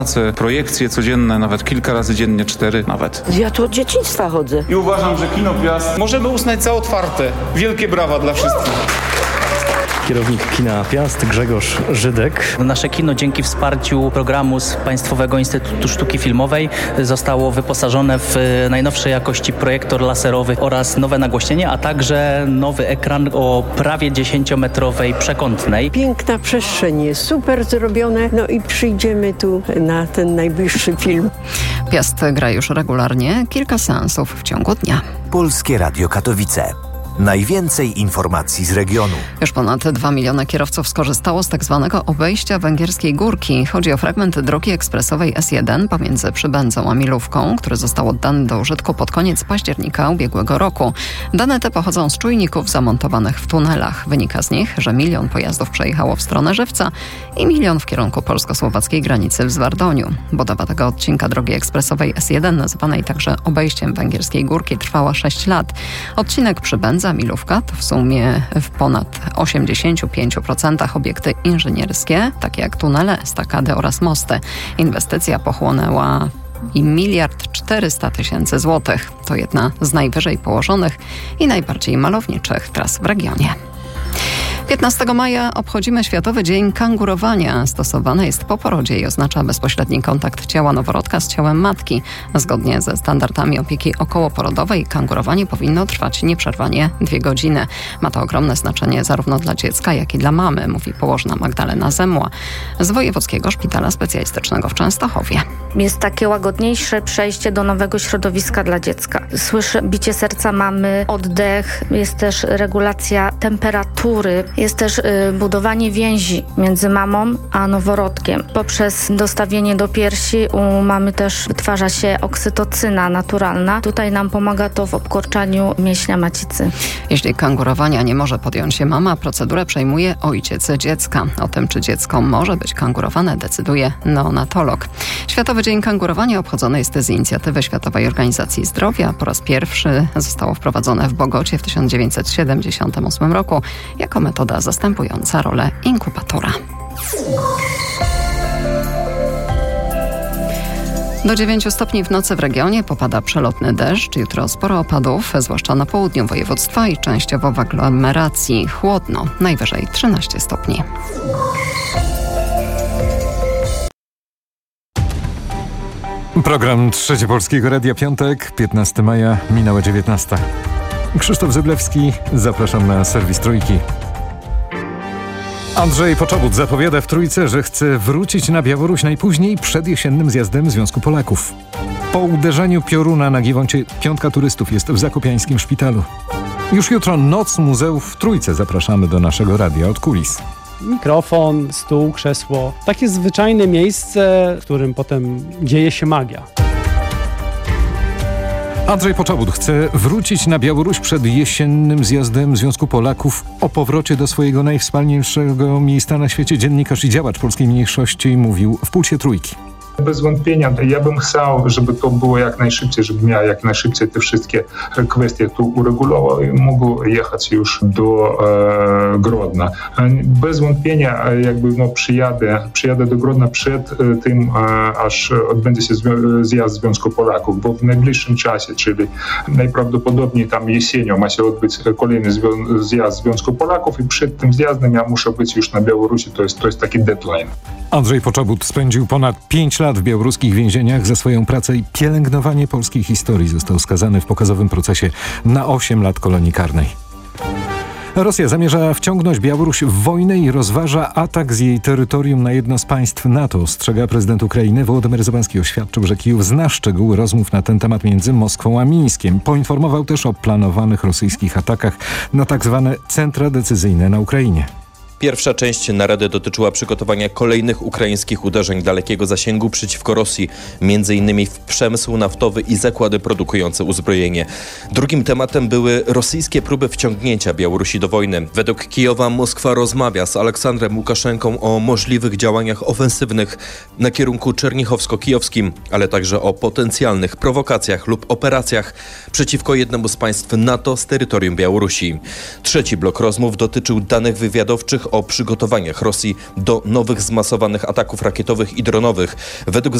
Projekcje codzienne, nawet kilka razy dziennie, 4 nawet. Ja tu od dzieciństwa chodzę. I uważam, że Kino Piast możemy uznać za otwarte. Wielkie brawa dla wszystkich. Kierownik Kina Piast Grzegorz Żydek. Nasze kino dzięki wsparciu programu z Państwowego Instytutu Sztuki Filmowej zostało wyposażone w najnowszej jakości projektor laserowy oraz nowe nagłośnienie, a także nowy ekran o prawie 10-metrowej przekątnej. Piękna przestrzeń jest, super zrobione, no i przyjdziemy tu na ten najbliższy film. Piast gra już regularnie, kilka seansów w ciągu dnia. Polskie Radio Katowice. Najwięcej informacji z regionu. Już ponad 2 miliony kierowców skorzystało z tak zwanego obejścia Węgierskiej Górki. Chodzi o fragment drogi ekspresowej S1 pomiędzy Przybędzą a Milówką, który został oddany do użytku pod koniec października ubiegłego roku. Dane te pochodzą z czujników zamontowanych w tunelach. Wynika z nich, że 1 milion pojazdów przejechało w stronę Żywca i 1 milion w kierunku polsko-słowackiej granicy w Zwardoniu. Budowa tego odcinka drogi ekspresowej S1, nazywanej także obejściem Węgierskiej Górki, trwała 6 lat. Odcinek Przybędza Milówka to w sumie w ponad 85% obiekty inżynierskie, takie jak tunele, estakady oraz mosty. Inwestycja pochłonęła 1,4 miliarda złotych. To jedna z najwyżej położonych i najbardziej malowniczych tras w regionie. 15 maja obchodzimy Światowy Dzień Kangurowania. Stosowane jest po porodzie i oznacza bezpośredni kontakt ciała noworodka z ciałem matki. Zgodnie ze standardami opieki okołoporodowej kangurowanie powinno trwać nieprzerwanie 2 godziny. Ma to ogromne znaczenie zarówno dla dziecka, jak i dla mamy, mówi położna Magdalena Zemła z Wojewódzkiego Szpitala Specjalistycznego w Częstochowie. Jest takie łagodniejsze przejście do nowego środowiska dla dziecka. Słyszę bicie serca mamy, oddech, jest też regulacja temperatury. Jest też budowanie więzi między mamą a noworodkiem. Poprzez dostawienie do piersi u mamy też wytwarza się oksytocyna naturalna. Tutaj nam pomaga to w obkurczaniu mięśnia macicy. Jeśli kangurowania nie może podjąć się mama, procedurę przejmuje ojciec dziecka. O tym, czy dziecko może być kangurowane, decyduje neonatolog. Światowy Dzień Kangurowania obchodzony jest z inicjatywy Światowej Organizacji Zdrowia. Po raz pierwszy zostało wprowadzone w Bogocie w 1978 roku jako metoda zastępująca rolę inkubatora. Do 9 stopni w nocy w regionie popada przelotny deszcz. Jutro sporo opadów, zwłaszcza na południu województwa i częściowo w aglomeracji. Chłodno, najwyżej 13 stopni. Program Trzecie Polskiego Radia, piątek, 15 maja, minęła 19. Krzysztof Zyblewski, zapraszam na serwis Trójki. Andrzej Poczobut zapowiada w Trójce, że chce wrócić na Białoruś najpóźniej przed jesiennym zjazdem Związku Polaków. Po uderzeniu pioruna na Giewoncie 5 turystów jest w zakopiańskim szpitalu. Już jutro Noc Muzeów w Trójce. Zapraszamy do naszego radia od kulis. Mikrofon, stół, krzesło. Takie zwyczajne miejsce, w którym potem dzieje się magia. Andrzej Poczobut chce wrócić na Białoruś przed jesiennym zjazdem Związku Polaków. O powrocie do swojego najwspanialszego miejsca na świecie dziennikarz i działacz polskiej mniejszości mówił w Pulsie Trójki. Bez wątpienia ja bym chciał, żeby to było jak najszybciej, żeby miał jak najszybciej te wszystkie kwestie tu uregulował i mógł jechać już do Grodna. Bez wątpienia przyjadę do Grodna przed tym, aż odbędzie się zjazd Związku Polaków, bo w najbliższym czasie, czyli najprawdopodobniej tam jesienią ma się odbyć kolejny zjazd Związku Polaków i przed tym zjazdem ja muszę być już na Białorusi, to jest taki deadline. Andrzej Poczobut spędził ponad 5 lat w białoruskich więzieniach. Za swoją pracę i pielęgnowanie polskiej historii został skazany w pokazowym procesie na 8 lat kolonii karnej. Rosja zamierza wciągnąć Białoruś w wojnę i rozważa atak z jej terytorium na jedno z państw NATO, ostrzega prezydent Ukrainy. Wołodymyr Zełenski oświadczył, że Kijów zna szczegóły rozmów na ten temat między Moskwą a Mińskiem. Poinformował też o planowanych rosyjskich atakach na tak zwane centra decyzyjne na Ukrainie. Pierwsza część narady dotyczyła przygotowania kolejnych ukraińskich uderzeń dalekiego zasięgu przeciwko Rosji, m.in. w przemysł naftowy i zakłady produkujące uzbrojenie. Drugim tematem były rosyjskie próby wciągnięcia Białorusi do wojny. Według Kijowa Moskwa rozmawia z Aleksandrem Łukaszenką o możliwych działaniach ofensywnych na kierunku czernichowsko-kijowskim, ale także o potencjalnych prowokacjach lub operacjach przeciwko jednemu z państw NATO z terytorium Białorusi. Trzeci blok rozmów dotyczył danych wywiadowczych o przygotowaniach Rosji do nowych zmasowanych ataków rakietowych i dronowych. Według